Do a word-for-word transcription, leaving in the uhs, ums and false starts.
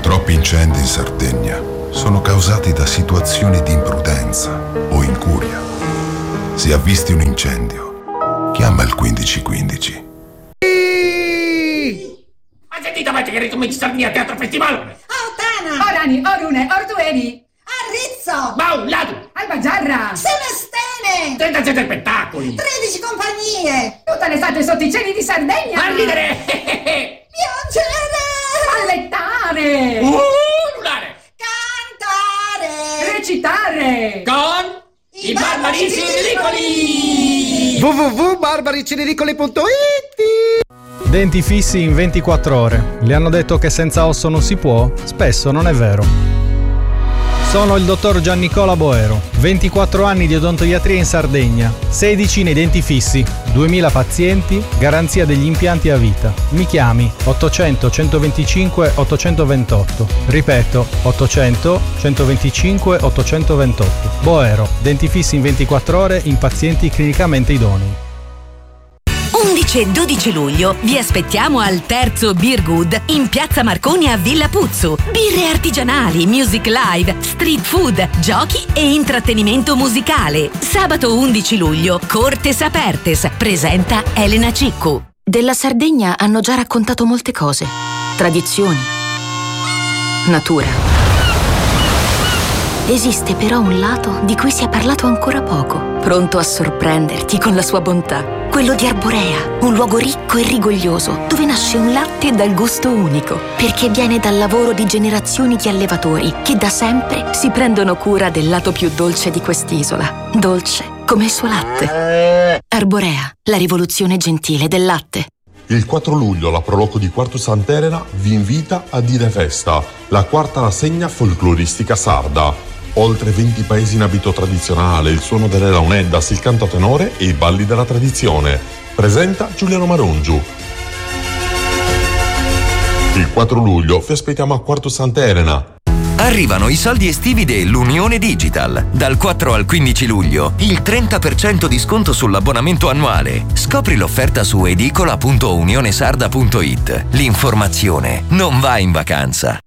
Troppi incendi in Sardegna sono causati da situazioni di imprudenza o incuria. Se avvisti un incendio, chiama il quindici quindici. Ma sentite, avete che ritmi di Sardegna Teatro Festival? Autana! Orani, Orune, Ortueni! Arrizzo! Baulato! Albagiarra! Semestene! trentasette spettacoli! tredici compagnie! Tutte le state sotto i cieli di Sardegna! A ridere! Piangere! Allettare! Ululare! Cantare! Recitare! Con I i Barbarici Ridicoli! Ridicoli! w w w punto barbarici ridicoli punto it. Denti fissi in ventiquattro ore. Le hanno detto che senza osso non si può? Spesso non è vero. Sono il dottor Giannicola Boero, ventiquattro anni di odontoiatria in Sardegna, sedici nei denti fissi, duemila pazienti, garanzia degli impianti a vita. Mi chiami ottocento centoventicinque ottocentoventotto. Ripeto, ottocento centoventicinque ottocentoventotto. Boero, denti fissi in ventiquattro ore in pazienti clinicamente idonei. undici e dodici luglio vi aspettiamo al terzo Beer Good in Piazza Marconi a Villa Puzzu. Birre artigianali, music live, street food, giochi e intrattenimento musicale. Sabato undici luglio, Cortes Apertes presenta Elena Ciccu. Della Sardegna hanno già raccontato molte cose. Tradizioni. Natura. Esiste però un lato di cui si è parlato ancora poco, pronto a sorprenderti con la sua bontà. Quello di Arborea, un luogo ricco e rigoglioso, dove nasce un latte dal gusto unico, perché viene dal lavoro di generazioni di allevatori che da sempre si prendono cura del lato più dolce di quest'isola. Dolce come il suo latte. Arborea, la rivoluzione gentile del latte. Il quattro luglio la Proloco di Quartu Sant'Elena vi invita a Dire Festa, la quarta rassegna folcloristica sarda. Oltre venti paesi in abito tradizionale, il suono delle launeddas, il canto a tenore e i balli della tradizione. Presenta Giuliano Marungiu. Il quattro luglio vi aspettiamo a Quartu Sant'Elena. Arrivano i soldi estivi dell'Unione Digital. Dal quattro al quindici luglio, il trenta per cento di sconto sull'abbonamento annuale. Scopri l'offerta su edicola punto unionesarda punto it. L'informazione non va in vacanza.